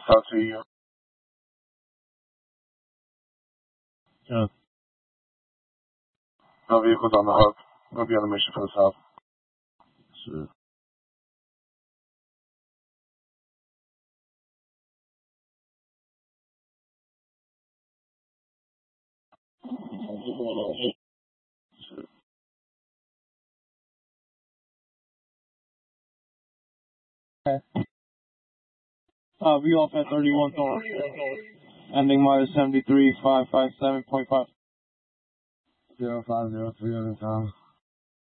South to you. Yeah. No vehicles on the hook. We'll be on a mission for the south. Sure. We off at 31 Thor. Ending minus 73, 557.5. 050 3 at a time.